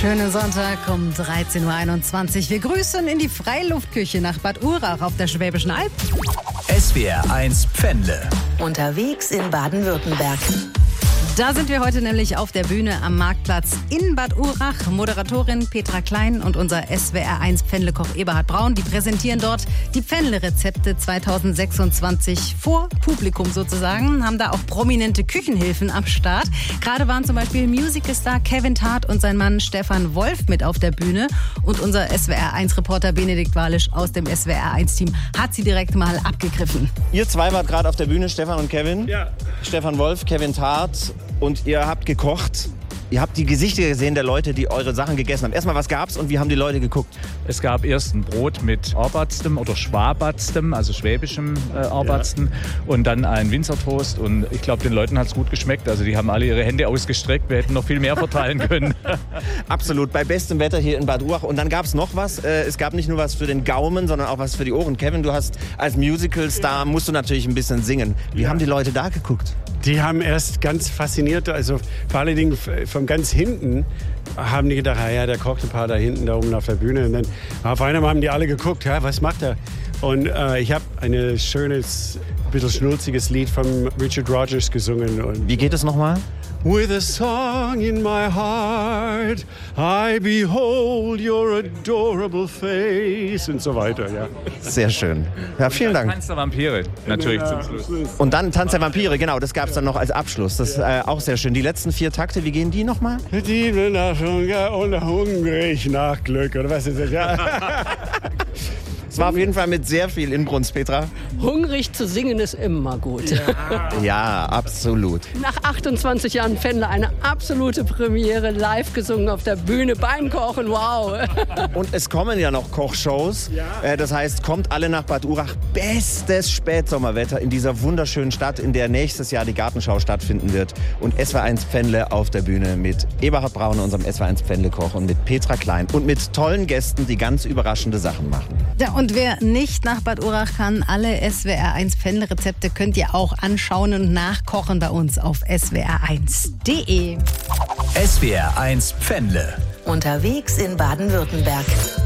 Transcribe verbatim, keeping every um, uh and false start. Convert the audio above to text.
Schönen Sonntag um dreizehn Uhr einundzwanzig. Wir grüßen in die Freiluftküche nach Bad Urach auf der Schwäbischen Alb. S W R eins Pfändle. Unterwegs in Baden-Württemberg. Da sind wir heute nämlich auf der Bühne am Marktplatz in Bad Urach. Moderatorin Petra Klein und unser S W R eins Pfändlekoch Eberhard Braun, die präsentieren dort die Pfändle-Rezepte zweitausendsechsundzwanzig vor Publikum sozusagen, haben da auch prominente Küchenhilfen am Start. Gerade waren zum Beispiel Musicalstar Kevin Tart und sein Mann Stefan Wolf mit auf der Bühne. Und unser S W R eins Reporter Benedikt Walisch aus dem S W R eins Team hat sie direkt mal abgegriffen. Ihr zwei wart gerade auf der Bühne, Stefan und Kevin. Ja. Stefan Wolf, Kevin Tart. Und ihr habt gekocht. Ihr habt die Gesichter gesehen der Leute, die eure Sachen gegessen haben. Erstmal, was gab's und wie haben die Leute geguckt? Es gab erst ein Brot mit Arbatztem oder Schwabatztem, also schwäbischem äh, Arbatztem. Ja. Und dann ein Winzertoast. Und ich glaube, den Leuten hat's gut geschmeckt. Also die haben alle ihre Hände ausgestreckt. Wir hätten noch viel mehr verteilen können. Absolut, bei bestem Wetter hier in Bad Urach. Und dann gab's noch was. Äh, es gab nicht nur was für den Gaumen, sondern auch was für die Ohren. Kevin, du hast als Musicalstar, musst du natürlich ein bisschen singen. Wie ja. haben die Leute da geguckt? Die haben erst ganz fasziniert, also vor allen Dingen von ganz hinten, haben die gedacht, ja, der kocht ein paar da hinten, da oben auf der Bühne. Und dann auf einmal haben die alle geguckt, ja, was macht er? Und äh, ich habe ein schönes, bisschen schnulziges Lied von Richard Rogers gesungen. Und wie geht es nochmal? With a song in my heart, I behold your adorable face und so weiter, ja. Sehr schön. Ja, vielen Dank. Tanz der Vampire, natürlich zum Schluss. Und dann Tanz der Vampire, genau, das gab es dann noch als Abschluss. Das ist äh, auch sehr schön. Die letzten vier Takte, wie gehen die nochmal? Die nach Hunger und hungrig nach Glück, oder was ist das? Ja. Es war auf jeden Fall mit sehr viel Inbrunst, Petra. Hungrig zu singen ist immer gut. Ja, ja, absolut. Nach achtundzwanzig Jahren Pfändle eine absolute Premiere, live gesungen auf der Bühne beim Kochen, wow. Und es kommen ja noch Kochshows. Ja. Das heißt, kommt alle nach Bad Urach. Bestes Spätsommerwetter in dieser wunderschönen Stadt, in der nächstes Jahr die Gartenschau stattfinden wird. Und S W R eins Pfändle auf der Bühne mit Eberhard Braun, unserem S W R eins Pfändlekoch, und mit Petra Klein und mit tollen Gästen, die ganz überraschende Sachen machen. Ja, und wer nicht nach Bad Urach kann, alle S W R eins Pfändle-Rezepte könnt ihr auch anschauen und nachkochen bei uns auf S W R eins punkt de. S W R eins Pfändle. Unterwegs in Baden-Württemberg.